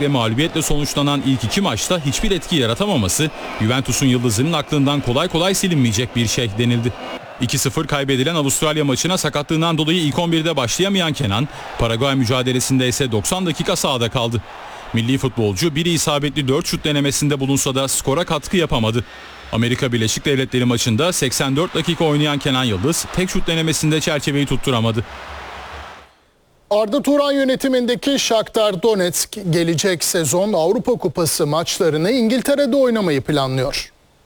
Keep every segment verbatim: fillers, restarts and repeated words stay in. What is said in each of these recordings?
beraberlikle mağlubiyetle sonuçlanan ilk iki maçta hiçbir etki yaratamaması Juventus'un yıldızının aklından kolay kolay silinmeyecek bir şey denildi. iki sıfır kaybedilen Avustralya maçına sakatlığından dolayı ilk on birde başlayamayan Kenan, Paraguay mücadelesinde ise doksan dakika sahada kaldı. Milli futbolcu biri isabetli dört şut denemesinde bulunsa da skora katkı yapamadı. Amerika Birleşik Devletleri maçında seksen dört dakika oynayan Kenan Yıldız tek şut denemesinde çerçeveyi tutturamadı. Arda Turan yönetimindeki Shakhtar Donetsk gelecek sezon Avrupa Kupası maçlarını İngiltere'de oynamayı planlıyor.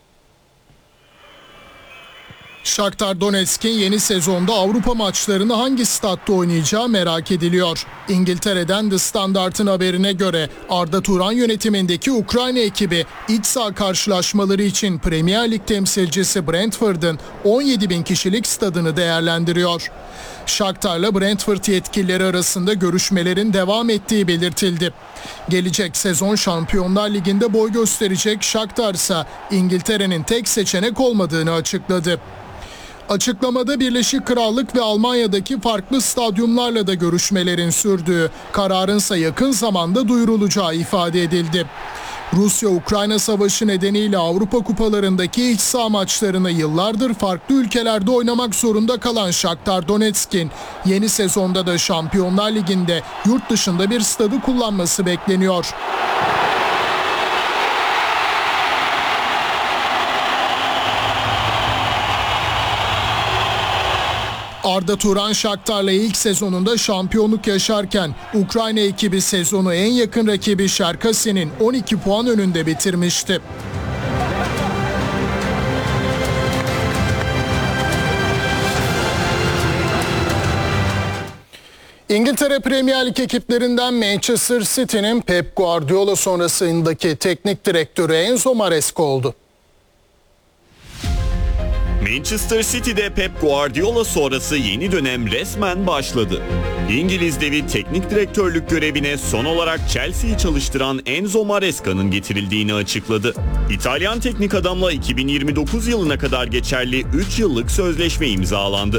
Shakhtar Donetsk'in yeni sezonda Avrupa maçlarını hangi statta oynayacağı merak ediliyor. İngiltere'den The Standard'ın haberine göre Arda Turan yönetimindeki Ukrayna ekibi iç saha karşılaşmaları için Premier Lig temsilcisi Brentford'un on yedi bin kişilik stadını değerlendiriyor. Shakhtar'la Brentford yetkilileri arasında görüşmelerin devam ettiği belirtildi. Gelecek sezon Şampiyonlar Ligi'nde boy gösterecek Shakhtar ise İngiltere'nin tek seçenek olmadığını açıkladı. Açıklamada Birleşik Krallık ve Almanya'daki farklı stadyumlarla da görüşmelerin sürdüğü, kararınsa yakın zamanda duyurulacağı ifade edildi. Rusya-Ukrayna savaşı nedeniyle Avrupa kupalarındaki iç saha maçlarını yıllardır farklı ülkelerde oynamak zorunda kalan Shakhtar Donetsk'in yeni sezonda da Şampiyonlar Ligi'nde yurt dışında bir stadı kullanması bekleniyor. Arda Turan Shakhtar'la ilk sezonunda şampiyonluk yaşarken Ukrayna ekibi sezonu en yakın rakibi Cherkasy'nin on iki puan önünde bitirmişti. İngiltere Premier Lig ekiplerinden Manchester City'nin Pep Guardiola sonrasındaki teknik direktörü Enzo Maresca oldu. Manchester City'de Pep Guardiola sonrası yeni dönem resmen başladı. İngiliz devi teknik direktörlük görevine son olarak Chelsea'yi çalıştıran Enzo Maresca'nın getirildiğini açıkladı. İtalyan teknik adamla iki bin yirmi dokuz yılına kadar geçerli üç yıllık sözleşme imzalandı.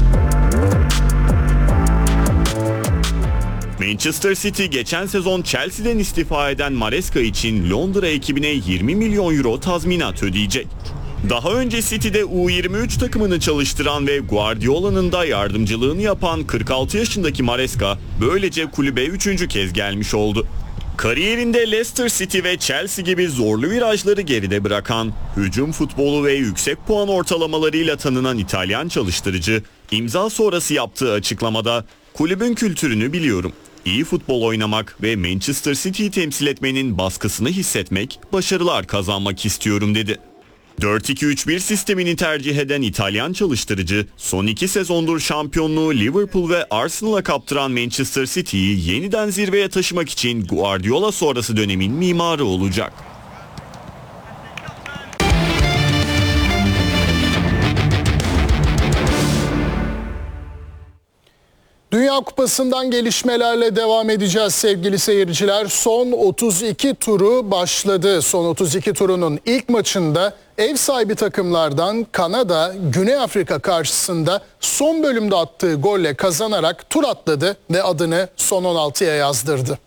Manchester City geçen sezon Chelsea'den istifa eden Maresca için Londra ekibine yirmi milyon euro tazminat ödeyecek. Daha önce City'de U yirmi üç takımını çalıştıran ve Guardiola'nın da yardımcılığını yapan kırk altı yaşındaki Maresca böylece kulübe üçüncü kez gelmiş oldu. Kariyerinde Leicester City ve Chelsea gibi zorlu virajları geride bırakan, hücum futbolu ve yüksek puan ortalamalarıyla tanınan İtalyan çalıştırıcı, imza sonrası yaptığı açıklamada "Kulübün kültürünü biliyorum. İyi futbol oynamak ve Manchester City'yi temsil etmenin baskısını hissetmek, başarılar kazanmak istiyorum" dedi. dört iki üç bir sistemini tercih eden İtalyan çalıştırıcı, son iki sezondur şampiyonluğu Liverpool ve Arsenal'a kaptıran Manchester City'yi yeniden zirveye taşımak için Guardiola sonrası dönemin mimarı olacak. Dünya Kupası'ndan gelişmelerle devam edeceğiz sevgili seyirciler. Son otuz iki turu başladı. Son otuz iki turunun ilk maçında ev sahibi takımlardan Kanada, Güney Afrika karşısında son bölümde attığı golle kazanarak tur atladı ve adını son on altıya yazdırdı.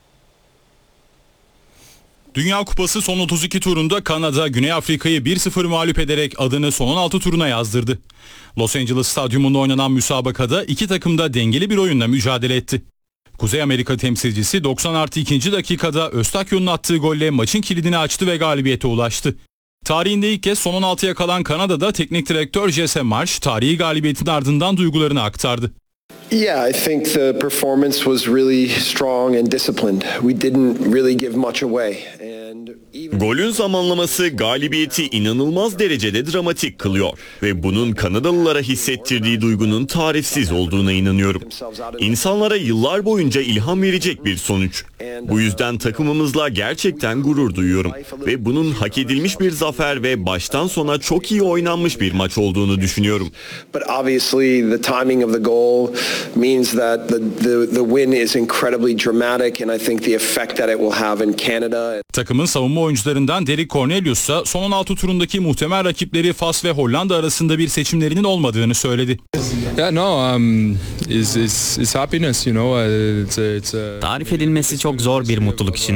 Dünya Kupası son otuz iki turunda Kanada, Güney Afrika'yı bir sıfır mağlup ederek adını son on altı turuna yazdırdı. Los Angeles Stadyumunda oynanan müsabakada iki takım da dengeli bir oyunla mücadele etti. Kuzey Amerika temsilcisi doksan artı ikinci dakikada Östakyon'un attığı golle maçın kilidini açtı ve galibiyete ulaştı. Tarihinde ilk kez son on altıya kalan Kanada'da teknik direktör Jesse Marsh tarihi galibiyetin ardından duygularını aktardı. Yeah, I think the performance was really strong and disciplined. We didn't really give much away. And even... Golün zamanlaması galibiyeti inanılmaz derecede dramatik kılıyor ve bunun Kanadalılara hissettirdiği duygunun tarifsiz olduğuna inanıyorum. İnsanlara yıllar boyunca ilham verecek bir sonuç. Bu yüzden takımımızla gerçekten gurur duyuyorum ve bunun hak edilmiş bir zafer ve baştan sona çok iyi oynanmış bir maç olduğunu düşünüyorum. But obviously the timing of the goal means that the the the win is incredibly dramatic and I think the effect that it will have in Canada. Takımın savunma oyuncularından Derek Cornelius ise son on altı turundaki muhtemel rakipleri Fas ve Hollanda arasında bir seçimlerinin olmadığını söyledi. Yeah, no, um, it's, it's, it's happiness, you know. It's, it's, uh... Tarif edilmesi çok zor bir mutluluk için.